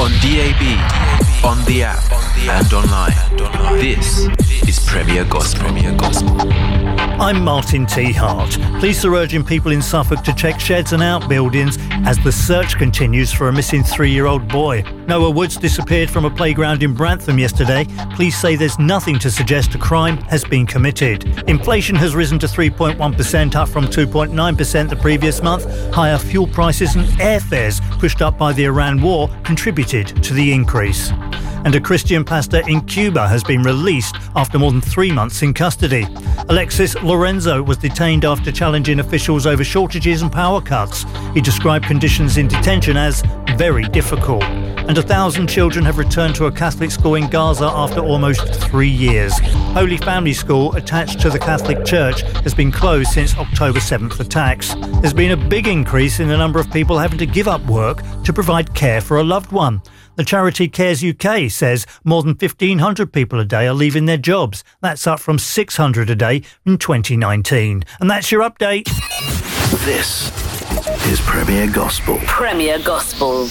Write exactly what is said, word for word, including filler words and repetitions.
on D A B, on the app, and online. This is Premier Gospel. Premier Gospel. I'm Martin T. Hart. Police are urging people in Suffolk to check sheds and outbuildings as the search continues for a missing three-year-old boy. Noah Woods disappeared from a playground in Brantham yesterday. Police say there's nothing to suggest a crime has been committed. Inflation has risen to three point one percent, up from two point nine percent the previous month. Higher fuel prices and airfares pushed up by the Iran war contributed to the increase. And a Christian pastor in Cuba has been released after more than three months in custody. Alexis Lorenzo was detained after challenging officials over shortages and power cuts. He described conditions in detention as very difficult. And a thousand children have returned to a Catholic school in Gaza after almost three years. Holy Family School, attached to the Catholic Church, has been closed since October seventh attacks. There's been a big increase in the number of people having to give up work to provide care for a loved one. The charity Cares U K says more than fifteen hundred people a day are leaving their jobs. That's up from six hundred a day in twenty nineteen. And that's your update. This is Premier Gospel. Premier Gospel.